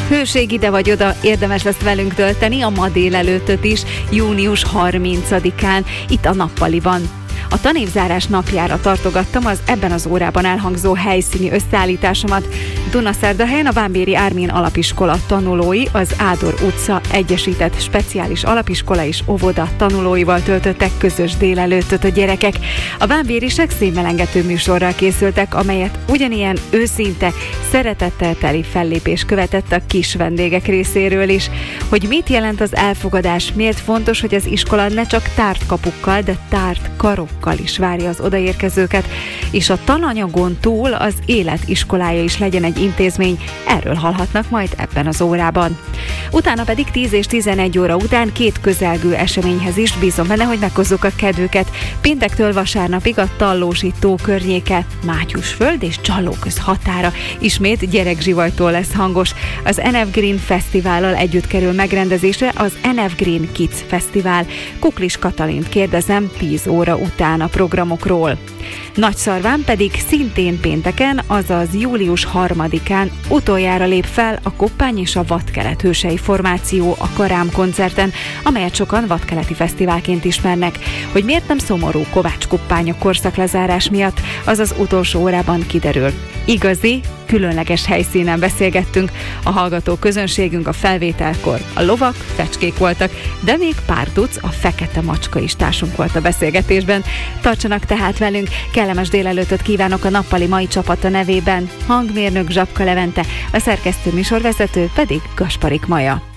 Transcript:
Hőség ide vagy oda, érdemes lesz velünk tölteni a ma délelőttöt is, június 30-án, itt a Nappaliban. A tanévzárás napjára tartogattam az ebben az órában elhangzó helyszíni összeállításomat. Dunaszerdahelyen a Vámbéri Ármin Alapiskola tanulói az Ádor utca egyesített speciális alapiskola és óvoda tanulóival töltöttek közös délelőttöt a gyerekek. A vámbérisek színmelengető műsorral készültek, amelyet ugyanilyen őszinte, szeretettel teli fellépés követett a kis vendégek részéről is. Hogy mit jelent az elfogadás, miért fontos, hogy az iskola ne csak tárt kapukkal, de tárt karokkal is várja az odaérkezőket, és a tananyagon túl az élet iskolája is legyen egy intézmény, erről hallhatnak majd ebben az órában. Utána pedig 10 és 11 óra után két közelgő eseményhez is bízom benne, hogy meghozzuk a kedvüket. Péntektől vasárnapig a Tallósi tó környéke, Mátyusföld és Csallóköz határa ismét gyerekzsivajtól lesz hangos. Az NF Green Fesztivállal együtt kerül megrendezésre az NF Green Kids Fesztivál. Kuklis Katalint kérdezem 10 óra után a programokról. Nagyszarván pedig szintén pénteken, azaz július 3-án utoljára lép fel a Koppány és a Vadkelet hősei formáció a Karám koncerten, amelyet sokan vadkeleti fesztiválként ismernek. Hogy miért nem szomorú Kovács Koppány a korszak-lezárás miatt, az az utolsó órában kiderül. Igazi, különleges helyszínen beszélgettünk, a hallgató közönségünk a felvételkor a lovak, fecskék voltak, de még pár tuc, a fekete macska is társunk volt a beszélgetésben. Tartsanak tehát velünk, kellemes délelőttöt kívánok a Nappali mai csapata nevében. Hangmérnök Zsapka Levente, a szerkesztő műsorvezető pedig Gasparik Maja.